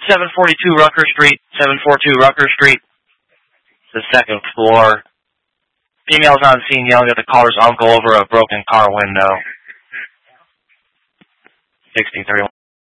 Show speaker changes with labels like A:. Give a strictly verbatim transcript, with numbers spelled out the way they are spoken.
A: seven forty-two Rucker Street, seven forty-two Rucker Street, the second floor. Female's on scene yelling at the caller's uncle over a broken car window. sixteen thirty-one.